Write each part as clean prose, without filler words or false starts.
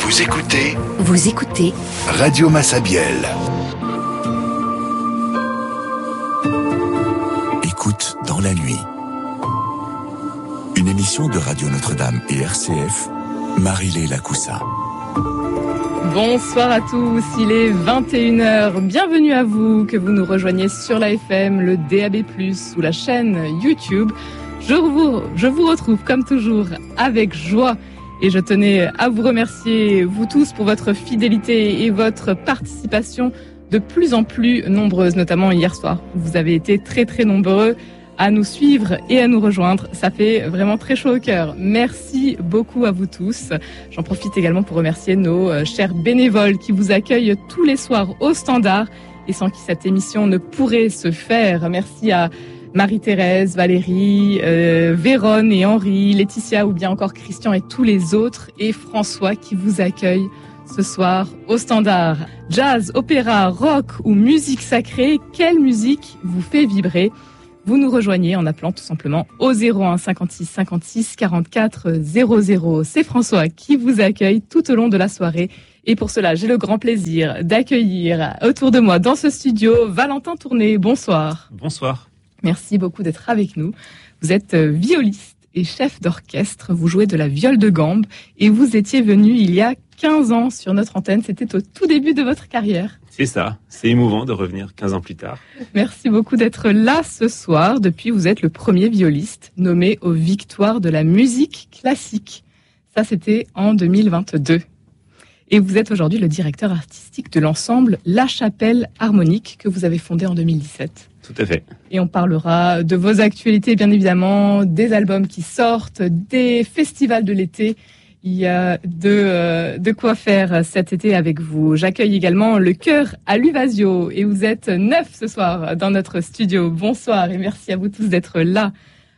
Vous écoutez Radio Massabielle. Écoute dans la nuit. Une émission de Radio Notre-Dame et RCF, Marie-Lé Lacoussa. Bonsoir à tous, il est 21h. Bienvenue à vous, que vous nous rejoignez sur la FM, le DAB+, ou la chaîne YouTube. Je vous retrouve comme toujours avec joie et je tenais à vous remercier, vous tous, pour votre fidélité et votre participation de plus en plus nombreuse, notamment hier soir. Vous avez été très très nombreux à nous suivre et à nous rejoindre. Ça fait vraiment très chaud au cœur. Merci beaucoup à vous tous. J'en profite également pour remercier nos chers bénévoles qui vous accueillent tous les soirs au Standard et sans qui cette émission ne pourrait se faire. Merci à Marie-Thérèse, Valérie, Véronne et Henri, Laetitia ou bien encore Christian et tous les autres et François qui vous accueillent ce soir au Standard. Jazz, opéra, rock ou musique sacrée, quelle musique vous fait vibrer ? Vous nous rejoignez en appelant tout simplement au 01 56 56 44 00. C'est François qui vous accueille tout au long de la soirée. Et pour cela, j'ai le grand plaisir d'accueillir autour de moi dans ce studio Valentin Tourné. Bonsoir. Bonsoir. Merci beaucoup d'être avec nous. Vous êtes violiste et chef d'orchestre. Vous jouez de la viole de gambe et vous étiez venu il y a 15 ans sur notre antenne. C'était au tout début de votre carrière. C'est ça. C'est émouvant de revenir 15 ans plus tard. Merci beaucoup d'être là ce soir. Depuis, vous êtes le premier violiste nommé aux Victoires de la musique classique. Ça, c'était en 2022. Et vous êtes aujourd'hui le directeur artistique de l'ensemble La Chapelle Harmonique que vous avez fondé en 2017. Tout à fait. Et on parlera de vos actualités, bien évidemment, des albums qui sortent, des festivals de l'été. Il y a de quoi faire cet été avec vous. J'accueille également le chœur à l'Uvasio et vous êtes 9 ce soir dans notre studio. Bonsoir et merci à vous tous d'être là.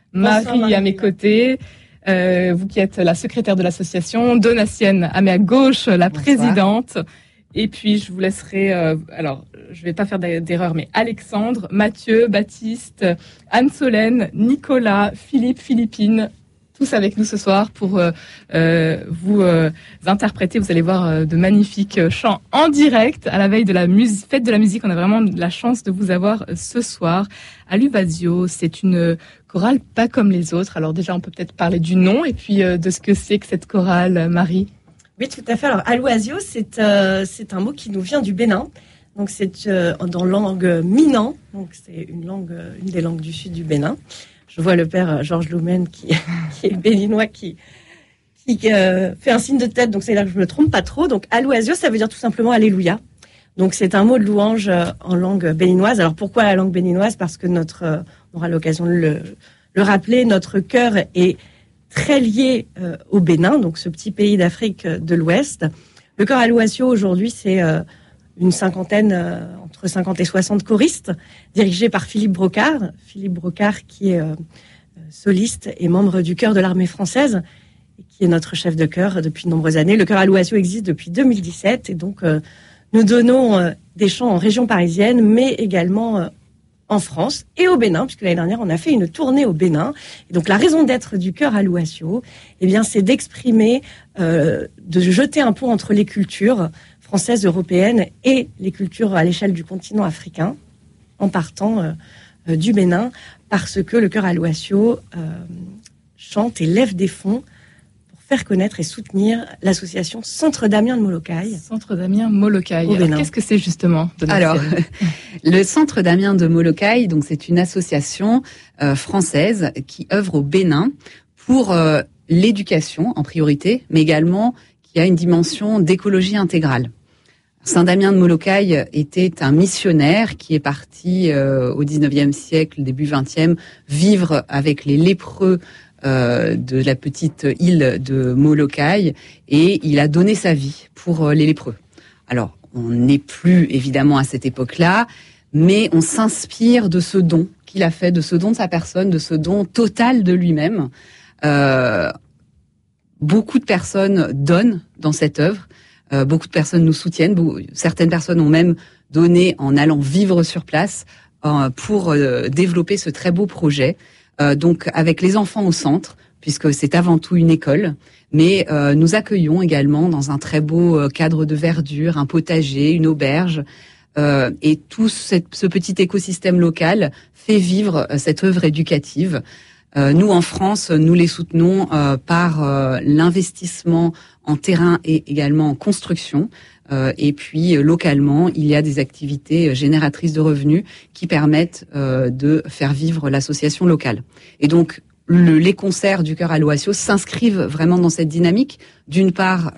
Marie à mes côtés, vous qui êtes la secrétaire de l'association, Donatienne à ma gauche, la présidente. Et puis je vous laisserai, alors je vais pas faire d'erreur, mais Alexandre, Mathieu, Baptiste, Anne-Solène, Nicolas, Philippe, Philippine, tous avec nous ce soir pour vous interpréter. Vous allez voir de magnifiques chants en direct à la veille de la fête de la musique. On a vraiment la chance de vous avoir ce soir à l'Uvasio. C'est une chorale pas comme les autres. Alors déjà, on peut peut-être parler du nom et puis de ce que c'est que cette chorale, Marie. Oui, tout à fait. Alors, Alouasio, c'est un mot qui nous vient du Bénin. Donc, c'est dans langue minan. Donc, c'est une des langues du sud du Bénin. Je vois le père Georges Loumen qui est béninois qui fait un signe de tête. Donc, c'est là que je me trompe pas trop. Donc, Alouasio, ça veut dire tout simplement Alléluia. Donc, c'est un mot de louange en langue béninoise. Alors, pourquoi la langue béninoise ? Parce que on aura l'occasion de le rappeler, notre cœur est très lié au Bénin, donc ce petit pays d'Afrique de l'Ouest. Le chœur Alouasio, aujourd'hui, c'est une cinquantaine, entre 50 et 60 choristes, dirigés par Philippe Brocard. Philippe Brocard, qui est soliste et membre du chœur de l'armée française, et qui est notre chef de chœur depuis de nombreuses années. Le chœur Alouasio existe depuis 2017, et donc nous donnons des chants en région parisienne, mais également en France et au Bénin, puisque l'année dernière, on a fait une tournée au Bénin. Et donc, la raison d'être du chœur Alouasio, eh bien, c'est d'exprimer, de jeter un pont entre les cultures françaises, européennes et les cultures à l'échelle du continent africain, en partant du Bénin, parce que le chœur Alouasio chante et lève des fonds pour faire connaître et soutenir l'association Centre Damien de Molokai. Centre Damien Molokai. Alors, qu'est-ce que c'est justement ? Alors, le Centre Damien de Molokai, donc c'est une association française qui œuvre au Bénin pour l'éducation en priorité, mais également qui a une dimension d'écologie intégrale. Saint Damien de Molokai était un missionnaire qui est parti au 19e siècle, début 20e, vivre avec les lépreux de la petite île de Molokai, et il a donné sa vie pour les lépreux. Alors, on n'est plus évidemment à cette époque-là, mais on s'inspire de ce don qu'il a fait, de ce don de sa personne, de ce don total de lui-même. Beaucoup de personnes donnent dans cette œuvre, beaucoup de personnes nous soutiennent, certaines personnes ont même donné en allant vivre sur place pour développer ce très beau projet. Donc avec les enfants au centre, puisque c'est avant tout une école. Mais nous accueillons également dans un très beau cadre de verdure, un potager, une auberge. Et tout ce petit écosystème local fait vivre cette œuvre éducative. Nous, en France, nous les soutenons par l'investissement en terrain et également en construction. Et puis, localement, il y a des activités génératrices de revenus qui permettent de faire vivre l'association locale. Et donc, les concerts du Chœur Aloisio s'inscrivent vraiment dans cette dynamique. D'une part,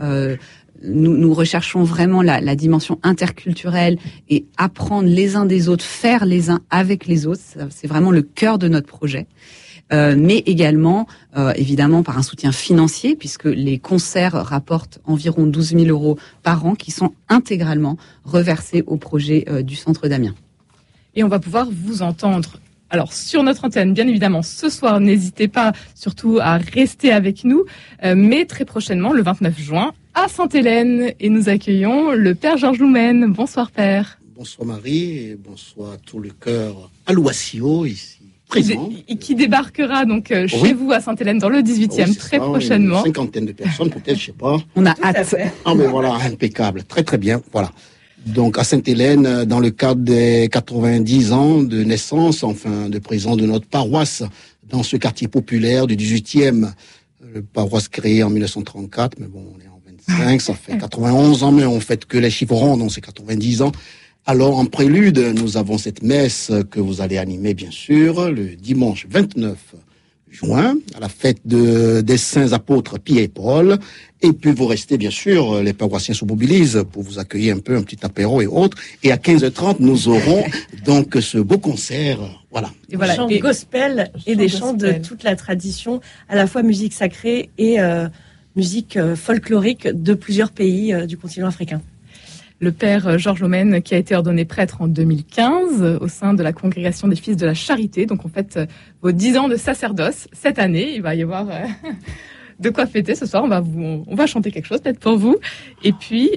nous recherchons vraiment la dimension interculturelle et apprendre les uns des autres, faire les uns avec les autres. C'est vraiment le cœur de notre projet. Mais également, évidemment, par un soutien financier, puisque les concerts rapportent environ 12 000 euros par an qui sont intégralement reversés au projet du Centre d'Amiens. Et on va pouvoir vous entendre. Alors, sur notre antenne, bien évidemment, ce soir, n'hésitez pas surtout à rester avec nous, mais très prochainement, le 29 juin, à Sainte-Hélène, et nous accueillons le Père Georges Loumen. Bonsoir, Père. Bonsoir, Marie, et bonsoir à tout le Chœur Aloisio, ici présent. Qui débarquera donc chez vous à Sainte-Hélène, dans le 18e, très prochainement. Une cinquantaine de personnes, peut-être, je sais pas. On a hâte. Ah, mais voilà, impeccable. Très, très bien. Voilà. Donc, à Sainte-Hélène, dans le cadre des 90 ans de naissance, enfin, de présence de notre paroisse, dans ce quartier populaire du 18e, paroisse créée en 1934, mais bon, on est en 25, ça fait 91 ans, mais on fête que les chiffres ronds, donc c'est 90 ans. Alors, en prélude, nous avons cette messe que vous allez animer, bien sûr, le dimanche 29 juin, à la fête des saints apôtres Pierre et Paul. Et puis, vous restez, bien sûr, les paroissiens se mobilisent pour vous accueillir un peu, un petit apéro et autres. Et à 15h30, nous aurons donc ce beau concert. Voilà. Et voilà. Des chants gospel et des chants de toute la tradition, à la fois musique sacrée et musique folklorique de plusieurs pays du continent africain. Le Père Georges Loumen, qui a été ordonné prêtre en 2015 au sein de la Congrégation des Fils de la Charité. Donc, on fête vos 10 ans de sacerdoce cette année. Il va y avoir de quoi fêter ce soir. On va chanter quelque chose peut-être pour vous. Et puis,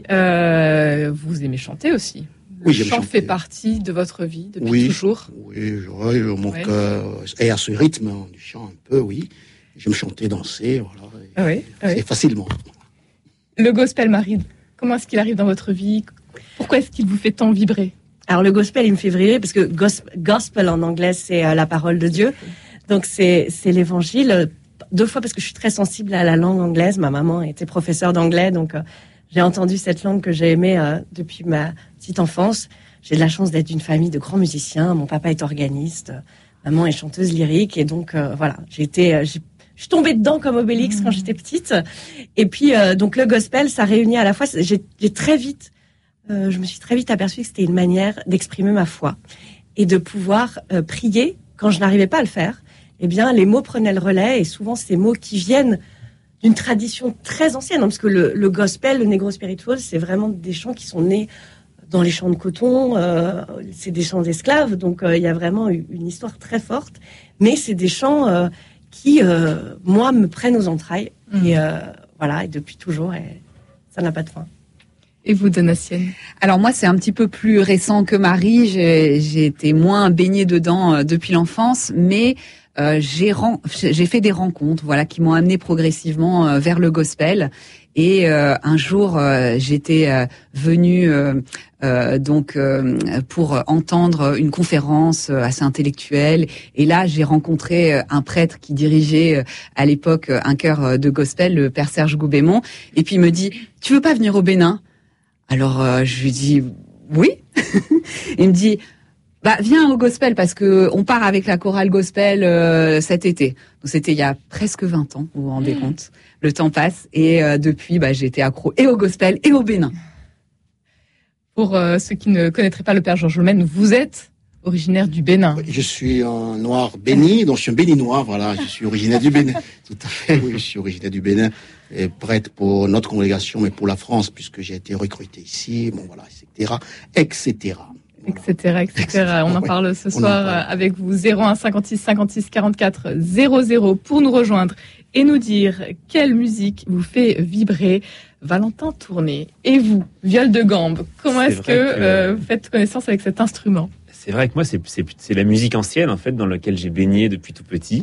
vous aimez chanter aussi. Le chant fait partie de votre vie depuis toujours. Oui, mon cœur est à ce rythme du chant un peu, oui. J'aime chanter, danser, voilà. C'est facilement. Le gospel, Marie, comment est-ce qu'il arrive dans votre vie? Pourquoi est-ce qu'il vous fait tant vibrer? Alors, le gospel, il me fait vibrer parce que gospel en anglais, c'est la parole de Dieu. Donc, c'est l'évangile. 2 fois parce que je suis très sensible à la langue anglaise. Ma maman était professeure d'anglais, donc j'ai entendu cette langue que j'ai aimée depuis ma petite enfance. J'ai de la chance d'être d'une famille de grands musiciens. Mon papa est organiste, maman est chanteuse lyrique, et donc voilà, je suis tombée dedans comme Obélix quand j'étais petite. Et puis donc le gospel, ça réunit à la fois. Je me suis très vite aperçue que c'était une manière d'exprimer ma foi et de pouvoir prier quand je n'arrivais pas à le faire. Eh bien, les mots prenaient le relais, et souvent ces mots qui viennent d'une tradition très ancienne, parce que le gospel, le negro spiritual, c'est vraiment des chants qui sont nés dans les champs de coton, c'est des chants d'esclaves, donc il y a vraiment une histoire très forte, mais c'est des chants qui, moi, me prennent aux entrailles, et voilà, et depuis toujours, et ça n'a pas de fin. Et vous, Donatienne? Alors moi, c'est un petit peu plus récent que Marie, j'ai été moins baignée dedans depuis l'enfance, mais j'ai fait des rencontres, voilà, qui m'ont amené progressivement vers le gospel. Et un jour, j'étais venue donc pour entendre une conférence assez intellectuelle. Et là, j'ai rencontré un prêtre qui dirigeait à l'époque un chœur de gospel, le Père Serge Goubémont. Et puis il me dit: "Tu veux pas venir au Bénin?" Alors je lui dis oui. Il me dit: "Bah viens au gospel parce que on part avec la chorale gospel cet été." Donc c'était il y a presque 20 ans, vous vous rendez compte. Le temps passe, et depuis j'ai été accro et au gospel et au Bénin. Pour ceux qui ne connaîtraient pas le Père Georges Loumen, vous êtes originaire du Bénin. Je suis un noir béni, donc je suis un béninois, voilà, je suis originaire du Bénin. Tout à fait, oui, je suis originaire du Bénin, et prêtre pour notre congrégation, mais pour la France, puisque j'ai été recruté ici, bon voilà, etc., etc. Voilà. Etc. On en parle ce soir avec vous. 01 56 56 44 00 pour nous rejoindre et nous dire quelle musique vous fait vibrer. Valentin Tourné. Et vous, viol de gambe, comment est-ce que vous faites connaissance avec cet instrument? C'est vrai que moi, c'est la musique ancienne, en fait, dans laquelle j'ai baigné depuis tout petit.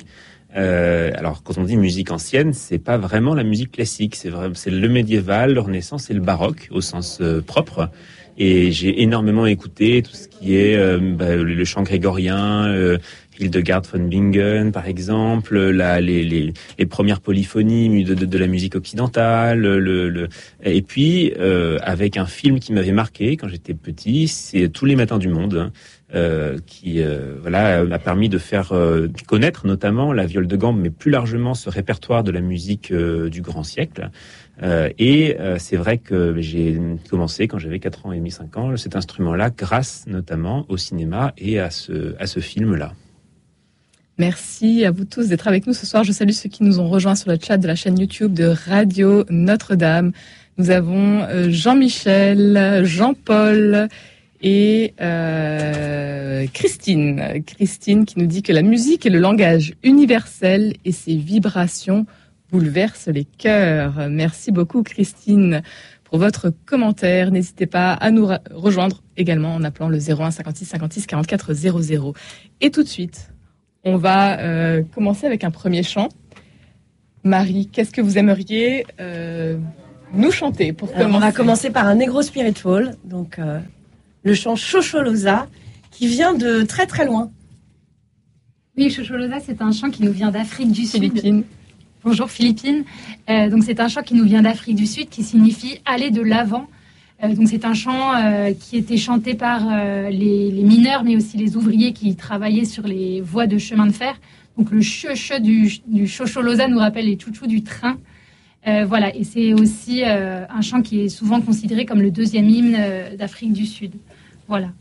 Alors, quand on dit musique ancienne, c'est pas vraiment la musique classique. C'est le médiéval, le Renaissance et le baroque au sens propre. Et j'ai énormément écouté tout ce qui est le chant grégorien, Hildegard von Bingen, par exemple, les premières polyphonies de la musique occidentale. Et puis, avec un film qui m'avait marqué quand j'étais petit, c'est Tous les matins du monde, qui m'a permis de faire connaître notamment la viole de gambe, mais plus largement ce répertoire de la musique du grand siècle. C'est vrai que j'ai commencé quand j'avais 4 ans et demi, 5 ans, cet instrument-là, grâce notamment au cinéma et à ce film-là. Merci à vous tous d'être avec nous ce soir. Je salue ceux qui nous ont rejoints sur le chat de la chaîne YouTube de Radio Notre-Dame. Nous avons Jean-Michel, Jean-Paul et Christine. Christine qui nous dit que la musique est le langage universel et ses vibrations bouleversent les cœurs. Merci beaucoup Christine pour votre commentaire. N'hésitez pas à nous rejoindre également en appelant le 01 56 56 44 00. Et tout de suite, on va commencer avec un premier chant. Marie, qu'est-ce que vous aimeriez nous chanter pour commencer? On va commencer par un Negro Spiritual, donc le chant Shosholoza, qui vient de très très loin. Oui, Shosholoza, c'est un chant qui nous vient d'Afrique du Philippines. Sud. Bonjour Philippines. Donc c'est un chant qui nous vient d'Afrique du Sud, qui signifie aller de l'avant. Donc c'est un chant qui était chanté par les mineurs, mais aussi les ouvriers qui travaillaient sur les voies de chemin de fer. Donc le che du Shosholoza nous rappelle les tchoutchous du train. Voilà, et c'est aussi un chant qui est souvent considéré comme le deuxième hymne d'Afrique du Sud. Voilà.